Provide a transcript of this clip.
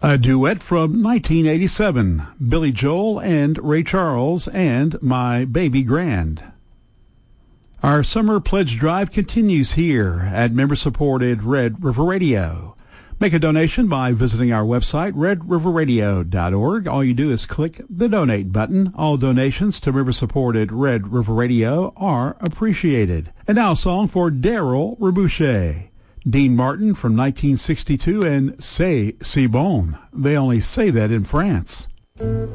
A duet from 1987, Billy Joel and Ray Charles and My Baby Grand. Our summer pledge drive continues here at member-supported Red River Radio. Make a donation by visiting our website, redriverradio.org. All you do is click the donate button. All donations to member-supported Red River Radio are appreciated. And now a song for Daryl Rebouche. Dean Martin from 1962 and C'est Si Bon. They only say that in France.